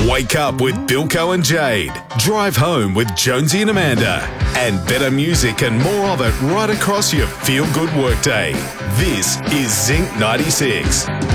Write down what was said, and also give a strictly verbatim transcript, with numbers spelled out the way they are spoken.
Wake up with Bilko and Jade. Drive home with Jonesy and Amanda. And better music and more of it right across your feel-good workday. This is Zinc ninety-six.